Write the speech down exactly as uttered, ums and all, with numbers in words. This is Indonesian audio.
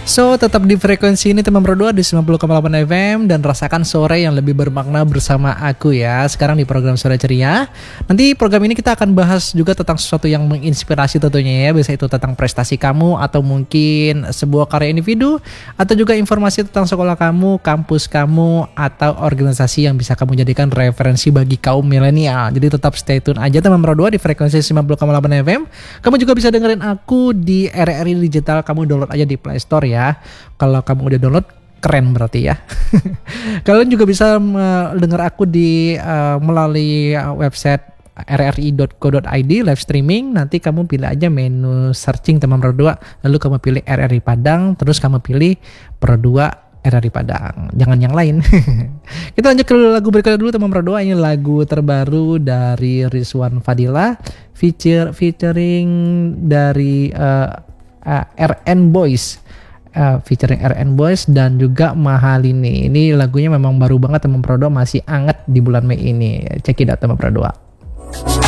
So, tetap di frekuensi ini teman berdua di sembilan puluh koma delapan F M dan rasakan sore yang lebih bermakna bersama aku ya. Sekarang di program Sore Ceria. Nanti program ini kita akan bahas juga tentang sesuatu yang menginspirasi tentunya ya. Bisa itu tentang prestasi kamu atau mungkin sebuah karya individu atau juga informasi tentang sekolah kamu, kampus kamu atau organisasi yang bisa kamu jadikan referensi bagi kaum milenial. Jadi tetap stay tune aja teman berdua di frekuensi sembilan puluh koma delapan F M. Kamu juga bisa dengerin aku di R R I Digital. Kamu download aja di Play Store ya. Kalau kamu udah download keren berarti ya. Kalian juga bisa mendengar aku di uh, melalui website r r i dot co dot i d live streaming. Nanti kamu pilih aja menu searching teman berdua, lalu kamu pilih R R I Padang, terus kamu pilih berdua R R I Padang, jangan yang lain. Kita lanjut ke lagu berikutnya dulu teman berdua. Ini lagu terbaru dari Rizwan Fadila feature featuring dari uh, uh, R N Boys. Uh, featuring R N Boys dan juga Mahalini. Ini lagunya memang baru banget teman berdua, masih anget di bulan Mei ini. Check it out teman berdua.